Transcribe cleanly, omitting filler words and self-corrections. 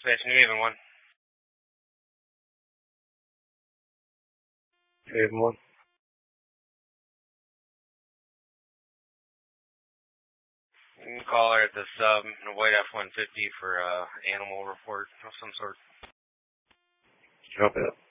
Space New Haven 1. Haven 1. You can call her at the sub, a white F-150 for animal report of some sort. Drop it.